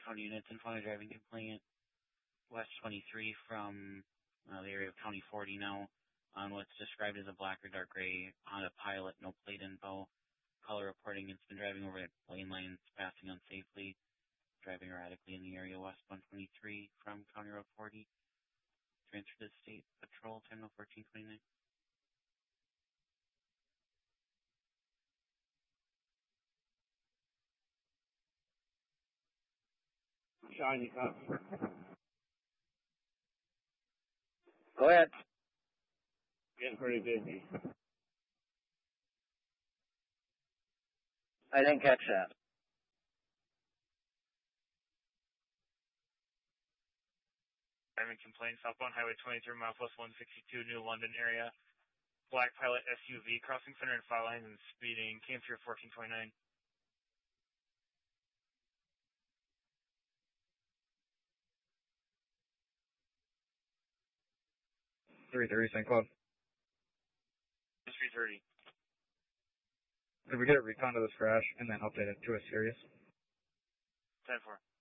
County units informing a driving complaint. West 23 from the area of County 40 now on what's described as a black or dark gray Honda Pilot, no plate info. Caller reporting it's been driving over lane lines, passing unsafely, driving erratically in the area. West 123 from County Road 40. Transfer to State Patrol, Terminal 1429. Sean, you come. Go ahead. Getting pretty busy. I didn't catch that. Driving complaint, southbound Highway 23, mile plus 162, New London area. Black Pilot SUV crossing center and fire lines and speeding. Came through 1429. 330 St. Cloud. 330. Did we get a recon of this crash and then update it to a serious? 10-4.